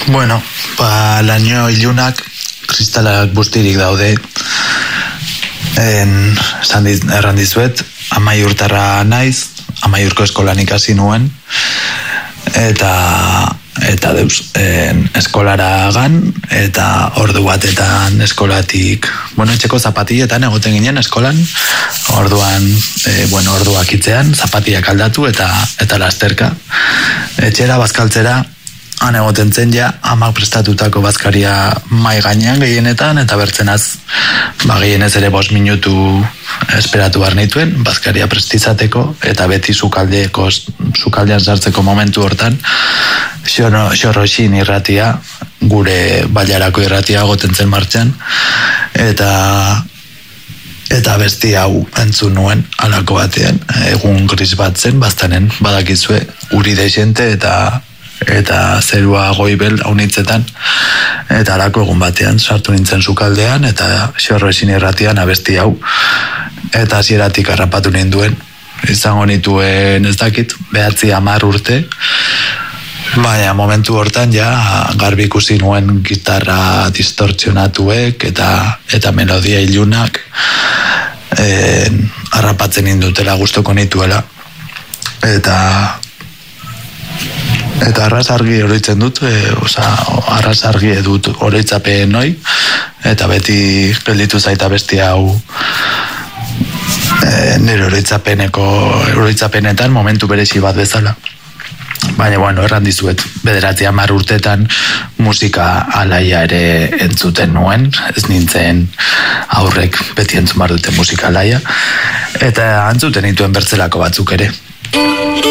Bueno, laino ilunak kristalak bustirik daude. Erran dizuet, 10 urtarra naiz, 10 urko eskolan ikasi nuen, eta deus, eskolara gan, eta ordu batetan eskolatik, etxeko zapatilletan egoten ginen eskolan, orduan, orduak itzean, zapatillak aldatu eta lasterka. Etxera, bazkaltzera, han egoten zen ja, amak prestatutako bazkaria mai gainean gehienetan, eta bertzenaz, gehienez ere 5 minutu esperatu behar nituen, bazkaria prestizateko, eta beti sukaldean sartzeko momentu hortan, xorroxin irratia, gure bailarako irratia goten zen martxan, eta besti hau entzun nuen alako batean, egun gris bat zen, baztanen badakizue, uri desente eta zerua goibel haunitzetan, eta alako egun batean sartu nintzen sukaldean, eta xorroxin irratian abesti hau, eta hasieratik harrapatu ninduen, izango nituen ez dakit, 9-10 urte, baina momentu hortan ja garbi ikusi nuen gitarra distortzionatuek eta melodia ilunak harrapatzen indutela, gustoko nituela, eta arrasargi oroitzen dut, arrasargi dut oroitzapen hoi, eta beti gelditu zaita besti hau nire oroitzapenetan momentu berezi bat bezala. Baina, erran dizuet, 9-10 urtetan musika alaia ere entzuten nuen, ez nintzen aurrek beti entzun behar dute musika alaia, eta entzuten nituen bertzelako batzuk ere.